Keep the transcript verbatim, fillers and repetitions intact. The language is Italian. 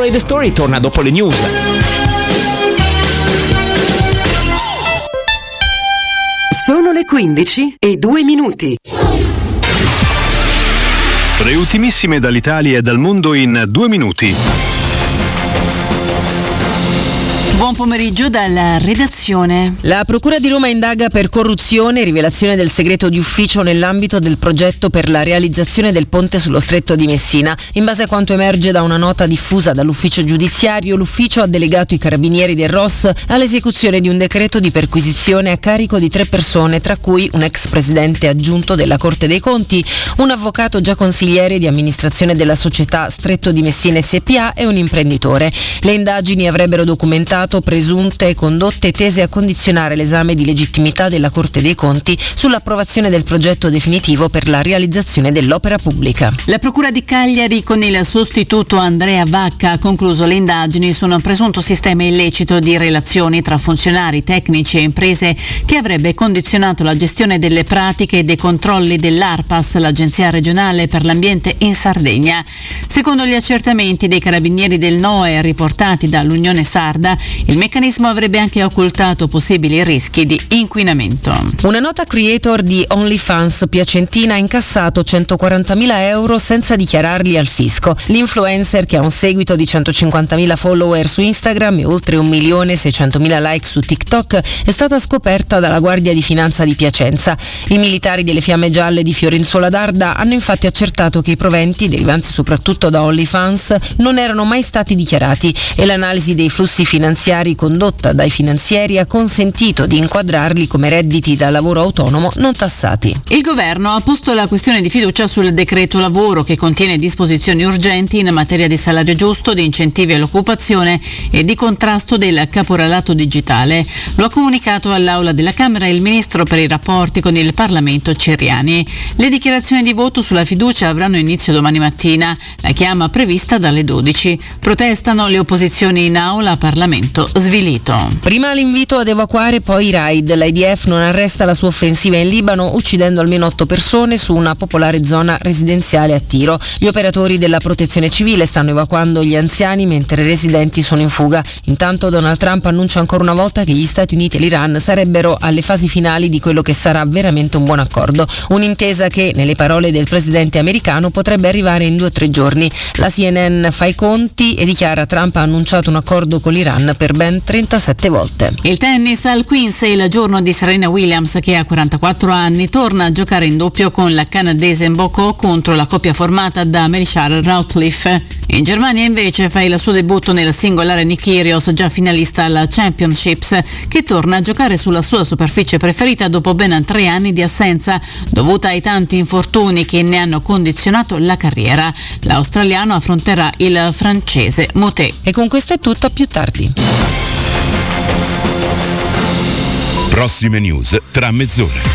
Moral of the Story torna dopo le news. Sono le quindici e due minuti. Le ultimissime dall'Italia e dal mondo in due minuti. Buon pomeriggio dalla redazione. La Procura di Roma indaga per corruzione e rivelazione del segreto di ufficio nell'ambito del progetto per la realizzazione del ponte sullo Stretto di Messina. In base a quanto emerge da una nota diffusa dall'ufficio giudiziario, l'ufficio ha delegato i carabinieri del R O S all'esecuzione di un decreto di perquisizione a carico di tre persone, tra cui un ex presidente aggiunto della Corte dei Conti, un avvocato già consigliere di amministrazione della società Stretto di Messina S P A e un imprenditore. Le indagini avrebbero documentato presunte condotte tese a condizionare l'esame di legittimità della Corte dei Conti sull'approvazione del progetto definitivo per la realizzazione dell'opera pubblica. La Procura di Cagliari con il sostituto Andrea Vacca ha concluso le indagini su un presunto sistema illecito di relazioni tra funzionari, tecnici e imprese che avrebbe condizionato la gestione delle pratiche e dei controlli dell'ARPAS, l'Agenzia regionale per l'ambiente in Sardegna. Secondo gli accertamenti dei carabinieri del N O E riportati dall'Unione Sarda, il meccanismo avrebbe anche occultato possibili rischi di inquinamento. Una nota creator di OnlyFans piacentina ha incassato centoquarantamila euro senza dichiararli al fisco. L'influencer, che ha un seguito di centocinquantamila follower su Instagram e oltre un milione seicentomila like su TikTok, è stata scoperta dalla Guardia di Finanza di Piacenza. I militari delle Fiamme Gialle di Fiorenzuola d'Arda hanno infatti accertato che i proventi, derivanti soprattutto da OnlyFans, non erano mai stati dichiarati e l'analisi dei flussi finanziari condotta dai finanzieri ha consentito di inquadrarli come redditi da lavoro autonomo non tassati. Il governo ha posto la questione di fiducia sul decreto lavoro, che contiene disposizioni urgenti in materia di salario giusto, di incentivi all'occupazione e di contrasto del caporalato digitale. Lo ha comunicato all'Aula della Camera il ministro per i rapporti con il Parlamento Ciriani. Le dichiarazioni di voto sulla fiducia avranno inizio domani mattina. La chiama prevista dalle dodici. Protestano le opposizioni in Aula, Parlamento svilito. Prima l'invito ad evacuare, poi i raid. L'I D F non arresta la sua offensiva in Libano, uccidendo almeno otto persone su una popolare zona residenziale a Tiro. Gli operatori della protezione civile stanno evacuando gli anziani mentre i residenti sono in fuga. Intanto Donald Trump annuncia ancora una volta che gli Stati Uniti e l'Iran sarebbero alle fasi finali di quello che sarà veramente un buon accordo. Un'intesa che, nelle parole del presidente americano, potrebbe arrivare in due o tre giorni. La C N N fa i conti e dichiara: Trump ha annunciato un accordo con l'Iran per ben trentasette volte. Il tennis al Queens è il giorno di Serena Williams, che a quarantaquattro anni torna a giocare in doppio con la canadese Mboko contro la coppia formata da Melissa Routliffe. In Germania invece fa il suo debutto nel singolare Nick Kyrgios, già finalista alla Championships, che torna a giocare sulla sua superficie preferita dopo ben tre anni di assenza dovuta ai tanti infortuni che ne hanno condizionato la carriera. L'australiano affronterà il francese Moutet. E con questo è tutto, a più tardi. Prossime news tra mezz'ora.